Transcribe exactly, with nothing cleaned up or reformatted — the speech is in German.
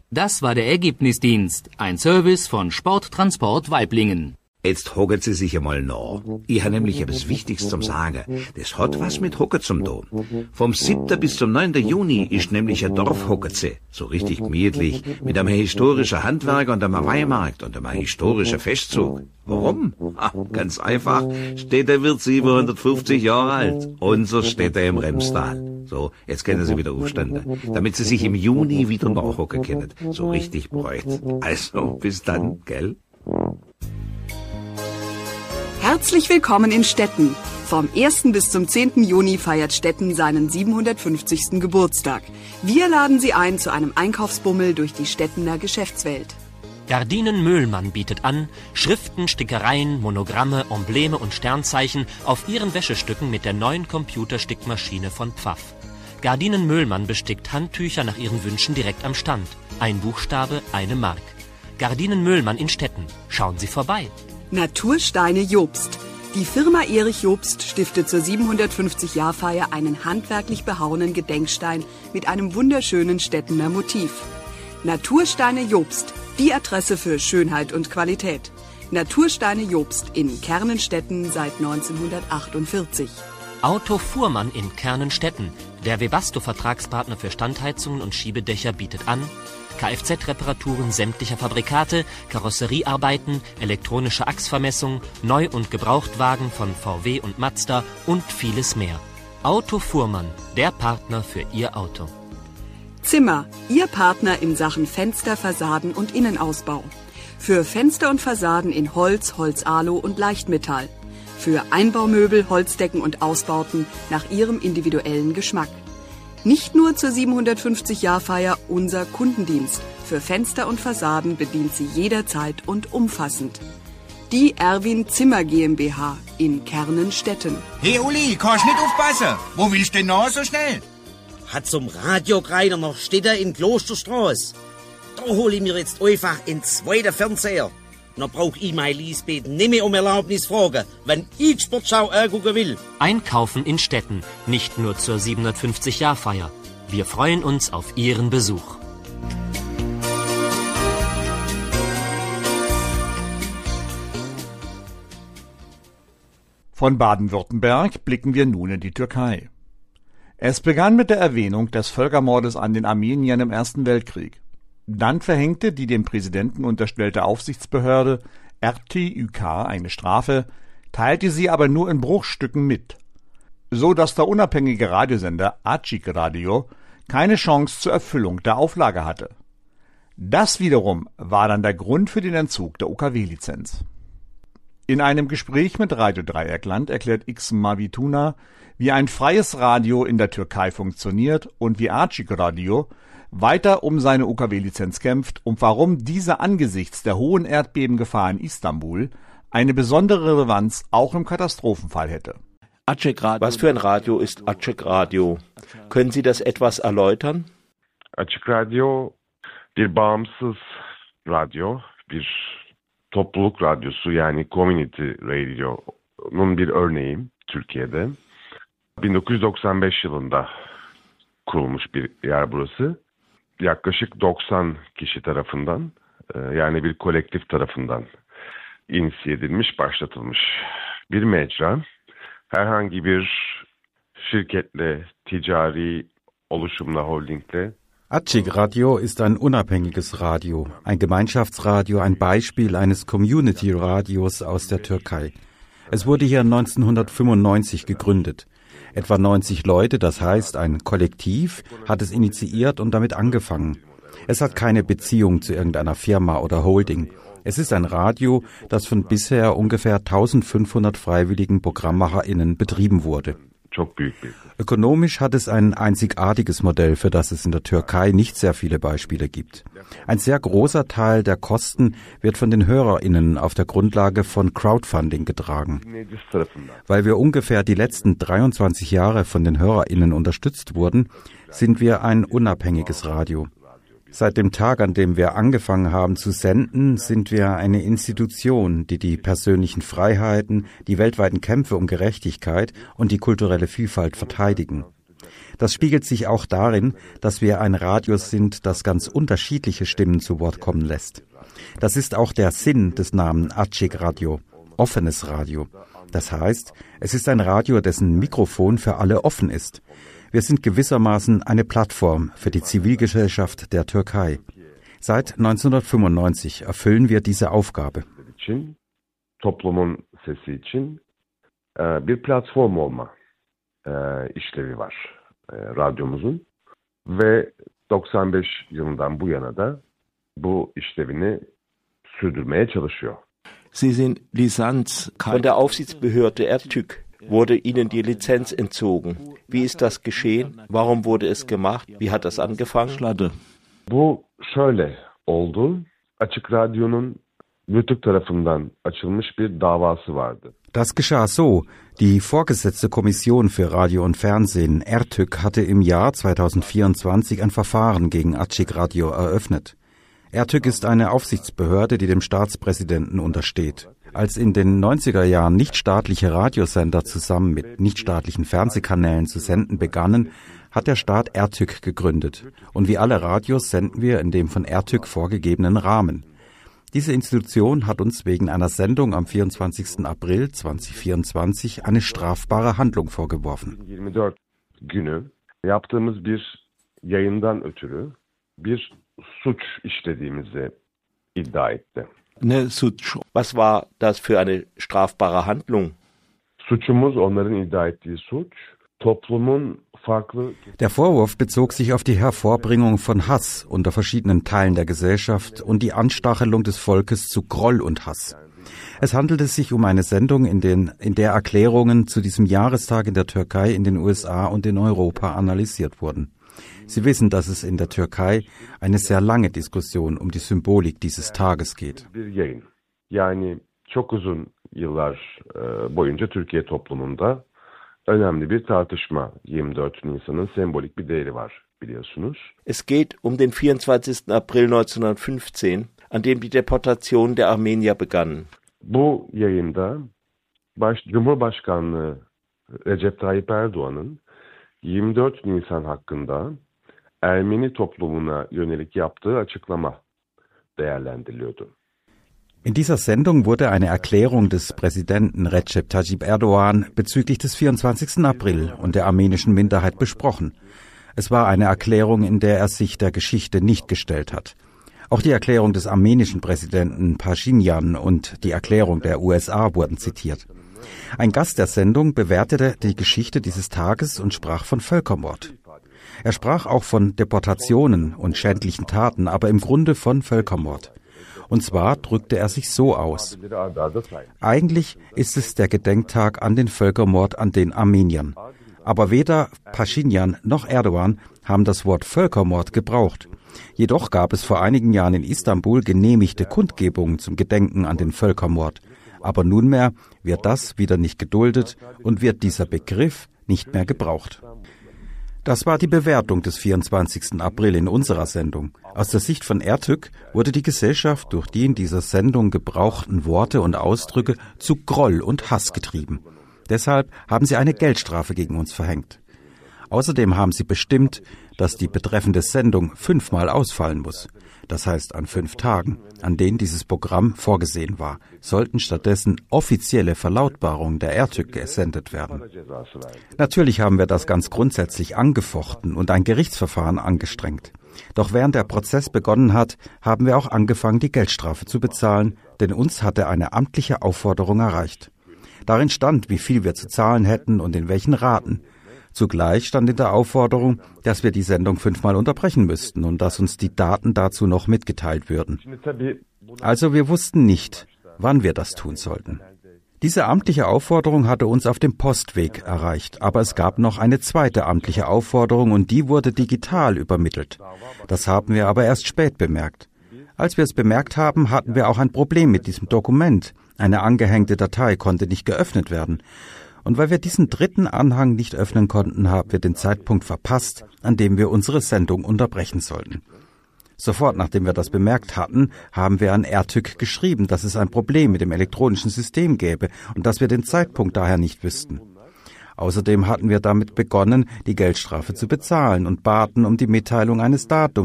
Das war der Ergebnisdienst, ein Service von Sporttransport Waiblingen. Jetzt hocken Sie sich einmal nach. Ich habe nämlich etwas Wichtiges zum Sagen. Das hat was mit Hocken zum tun. Vom siebten bis zum neunten Juni ist nämlich ein Dorfhockeze. So richtig gemütlich. Mit einem historischen Handwerker und einem Weihmarkt und einem historischen Festzug. Warum? Ha, ganz einfach. Städter wird siebenhundertfünfzig Jahre alt. Unser Städter im Remstal. So, jetzt können Sie wieder aufstanden. Damit Sie sich im Juni wieder nachhocken können. So richtig bräucht. Also, bis dann, gell? Herzlich willkommen in Stetten. Vom ersten bis zum zehnten Juni feiert Stetten seinen siebenhundertfünfzigsten Geburtstag. Wir laden Sie ein zu einem Einkaufsbummel durch die Stettener Geschäftswelt. Gardinen Möhlmann bietet an, Schriften, Stickereien, Monogramme, Embleme und Sternzeichen auf ihren Wäschestücken mit der neuen Computerstickmaschine von Pfaff. Gardinen Möhlmann bestickt Handtücher nach ihren Wünschen direkt am Stand. Ein Buchstabe, eine Mark. Gardinen Möhlmann in Stetten. Schauen Sie vorbei. Natursteine Jobst. Die Firma Erich Jobst stiftet zur siebenhundertfünfzig-Jahr-Feier einen handwerklich behauenen Gedenkstein mit einem wunderschönen Stettener Motiv. Natursteine Jobst, die Adresse für Schönheit und Qualität. Natursteine Jobst in Kernenstetten seit neunzehnhundertachtundvierzig. Auto Fuhrmann in Kernenstetten. Der Webasto-Vertragspartner für Standheizungen und Schiebedächer bietet an Kfz-Reparaturen sämtlicher Fabrikate, Karosseriearbeiten, elektronische Achsvermessung, Neu- und Gebrauchtwagen von V W und Mazda und vieles mehr. Auto Fuhrmann, der Partner für Ihr Auto. Zimmer, Ihr Partner in Sachen Fenster, Fassaden und Innenausbau. Für Fenster und Fassaden in Holz, Holzalu und Leichtmetall. Für Einbaumöbel, Holzdecken und Ausbauten nach Ihrem individuellen Geschmack. Nicht nur zur siebenhundertfünfzig-Jahr-Feier unser Kundendienst. Für Fenster und Fassaden bedient Sie jederzeit und umfassend. Die Erwin Zimmer GmbH in Kernenstetten. Hey Uli, kannst nicht aufpassen. Wo willst du denn noch so schnell? Hat zum Radiokreiner noch steht er in Klosterstraße. Da hole ich mir jetzt einfach einen zweiten Fernseher. Dann brauch ich mein Lisbeth nicht mehr um Erlaubnis fragen, wenn ich die Sportschau angucken will. Einkaufen in Stetten, nicht nur zur siebenhundertfünfzig-Jahr-Feier. Wir freuen uns auf Ihren Besuch. Von Baden-Württemberg blicken wir nun in die Türkei. Es begann mit der Erwähnung des Völkermordes an den Armeniern im Ersten Weltkrieg. Dann verhängte die dem Präsidenten unterstellte Aufsichtsbehörde R T Ü K eine Strafe, teilte sie aber nur in Bruchstücken mit, so dass der unabhängige Radiosender Açık Radio keine Chance zur Erfüllung der Auflage hatte. Das wiederum war dann der Grund für den Entzug der U K W-Lizenz. In einem Gespräch mit Radio Dreieckland erklärt X Mavituna, wie ein freies Radio in der Türkei funktioniert und wie Açık Radio weiter um seine U K W-Lizenz kämpft und warum diese angesichts der hohen Erdbebengefahr in Istanbul eine besondere Relevanz auch im Katastrophenfall hätte. Was für ein Radio ist Açık Radio? Können Sie das etwas erläutern? Açık Radio bir bağımsız radyo, bir topluluk radyosu yani community radio'nun bir örneği Türkiye'de. bin dokuz yüz doksan beş yılında kurulmuş bir yer burası. Yaklaşık doksan kişi tarafından yani bir kolektif tarafından inisiye edilmiş, başlatılmış bir mecra. Herhangi bir şirketle, ticari oluşumla, holdingle. Açık Radio ist ein unabhängiges Radio, ein Gemeinschaftsradio, ein Beispiel eines Community-Radios aus der Türkei. Es wurde hier neunzehnhundertfünfundneunzig gegründet. Etwa neunzig Leute, das heißt ein Kollektiv, hat es initiiert und damit angefangen. Es hat keine Beziehung zu irgendeiner Firma oder Holding. Es ist ein Radio, das von bisher ungefähr eintausendfünfhundert freiwilligen ProgrammmacherInnen betrieben wurde. Ökonomisch hat es ein einzigartiges Modell, für das es in der Türkei nicht sehr viele Beispiele gibt. Ein sehr großer Teil der Kosten wird von den HörerInnen auf der Grundlage von Crowdfunding getragen. Weil wir ungefähr die letzten dreiundzwanzig Jahre von den HörerInnen unterstützt wurden, sind wir ein unabhängiges Radio. Seit dem Tag, an dem wir angefangen haben zu senden, sind wir eine Institution, die die persönlichen Freiheiten, die weltweiten Kämpfe um Gerechtigkeit und die kulturelle Vielfalt verteidigen. Das spiegelt sich auch darin, dass wir ein Radio sind, das ganz unterschiedliche Stimmen zu Wort kommen lässt. Das ist auch der Sinn des Namens Açık Radio, offenes Radio. Das heißt, es ist ein Radio, dessen Mikrofon für alle offen ist. Wir sind gewissermaßen eine Plattform für die Zivilgesellschaft der Türkei. Seit neunzehnhundertfünfundneunzig erfüllen wir diese Aufgabe. Toplumun sesi için bir platform olma işlevi var radyomuzun ve doksan beş yılından bu yana da bu işlevini sürdürmeye çalışıyor. Sie sind Lizenz. Von der Aufsichtsbehörde Ertürk wurde Ihnen die Lizenz entzogen. Wie ist das geschehen? Warum wurde es gemacht? Wie hat das angefangen? Bu şöyle oldu. Açık Radyo'nun Rütük tarafından açılmış bir davası vardı. Das geschah so. Die vorgesetzte Kommission für Radio und Fernsehen, Ertürk, hatte im Jahr zweitausendvierundzwanzig ein Verfahren gegen Açık Radio eröffnet. Ertürk ist eine Aufsichtsbehörde, die dem Staatspräsidenten untersteht. Als in den neunziger Jahren nichtstaatliche Radiosender zusammen mit nichtstaatlichen Fernsehkanälen zu senden begannen, hat der Staat Ertürk gegründet. Und wie alle Radios senden wir in dem von Ertürk vorgegebenen Rahmen. Diese Institution hat uns wegen einer Sendung am vierundzwanzigsten April zweitausendvierundzwanzig eine strafbare Handlung vorgeworfen. yirmi dört günü yaptığımız bir yayından ötürü bir suç işlediğimizi iddia etti. Ne suç? Was war das für eine strafbare Handlung? Suçumuz, onların iddia ettiği suç, toplumun farklı... Der Vorwurf bezog sich auf die Hervorbringung von Hass unter verschiedenen Teilen der Gesellschaft und die Anstachelung des Volkes zu Groll und Hass. Es handelte sich um eine Sendung, in, den, in der Erklärungen zu diesem Jahrestag in der Türkei, in den U S A und in Europa analysiert wurden. Sie wissen, dass es in der Türkei eine sehr lange Diskussion um die Symbolik dieses Tages geht. Yani çok uzun yıllar boyunca Türkiye toplumunda önemli bir tartışma. yirmi dört Nisan'ın sembolik bir değeri var, biliyorsunuz. Es geht um den vierundzwanzigsten April neunzehnhundertfünfzehn, an dem die Deportation der Armenier begann. Bu yayında baş, Cumhurbaşkanlığı Recep Tayyip Erdoğan'ın yirmi dört Nisan hakkında Ermeni toplumuna yönelik yaptığı açıklama değerlendiriliyordu. In dieser Sendung wurde eine Erklärung des Präsidenten Recep Tayyip Erdoğan bezüglich des vierundzwanzigsten April und der armenischen Minderheit besprochen. Es war eine Erklärung, in der er sich der Geschichte nicht gestellt hat. Auch die Erklärung des armenischen Präsidenten Pashinyan und die Erklärung der U S A wurden zitiert. Ein Gast der Sendung bewertete die Geschichte dieses Tages und sprach von Völkermord. Er sprach auch von Deportationen und schändlichen Taten, aber im Grunde von Völkermord. Und zwar drückte er sich so aus. Eigentlich ist es der Gedenktag an den Völkermord an den Armeniern. Aber weder Pashinyan noch Erdoğan haben das Wort Völkermord gebraucht. Jedoch gab es vor einigen Jahren in Istanbul genehmigte Kundgebungen zum Gedenken an den Völkermord. Aber nunmehr wird das wieder nicht geduldet und wird dieser Begriff nicht mehr gebraucht. Das war die Bewertung des vierundzwanzigsten April in unserer Sendung. Aus der Sicht von Ertürk wurde die Gesellschaft durch die in dieser Sendung gebrauchten Worte und Ausdrücke zu Groll und Hass getrieben. Deshalb haben sie eine Geldstrafe gegen uns verhängt. Außerdem haben sie bestimmt, dass die betreffende Sendung fünfmal ausfallen muss. Das heißt, an fünf Tagen, an denen dieses Programm vorgesehen war, sollten stattdessen offizielle Verlautbarungen der Ertürk gesendet werden. Natürlich haben wir das ganz grundsätzlich angefochten und ein Gerichtsverfahren angestrengt. Doch während der Prozess begonnen hat, haben wir auch angefangen, die Geldstrafe zu bezahlen, denn uns hatte eine amtliche Aufforderung erreicht. Darin stand, wie viel wir zu zahlen hätten und in welchen Raten. Zugleich stand in der Aufforderung, dass wir die Sendung fünfmal unterbrechen müssten und dass uns die Daten dazu noch mitgeteilt würden. Also wir wussten nicht, wann wir das tun sollten. Diese amtliche Aufforderung hatte uns auf dem Postweg erreicht, aber es gab noch eine zweite amtliche Aufforderung und die wurde digital übermittelt. Das haben wir aber erst spät bemerkt. Als wir es bemerkt haben, hatten wir auch ein Problem mit diesem Dokument. Eine angehängte Datei konnte nicht geöffnet werden. Und weil wir diesen dritten Anhang nicht öffnen konnten, haben wir den Zeitpunkt verpasst, an dem wir unsere Sendung unterbrechen sollten. Sofort nachdem wir das bemerkt hatten, haben wir an Ertürk geschrieben, dass es ein Problem mit dem elektronischen System gäbe und dass wir den Zeitpunkt daher nicht wüssten. Außerdem hatten wir damit begonnen, die Geldstrafe zu bezahlen und baten um die Mitteilung eines Datums.